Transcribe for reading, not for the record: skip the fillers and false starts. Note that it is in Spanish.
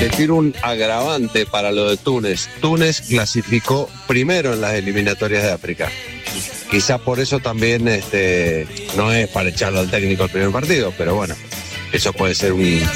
Te tiro un agravante para lo de Túnez. Túnez clasificó primero en las eliminatorias de África. Quizás por eso también no es para echarlo al técnico el primer partido, pero bueno, eso puede ser un